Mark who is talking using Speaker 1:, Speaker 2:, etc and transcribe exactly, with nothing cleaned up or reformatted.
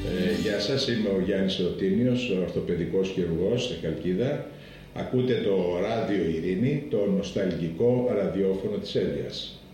Speaker 1: Ε, γεια σας, είμαι ο Γιάννης Εωτήμιος, ορθοπαιδικός χειρουργός στη Χαλκίδα. Ακούτε το Ράδιο Ειρήνη, το νοσταλγικό ραδιόφωνο της Έλιας.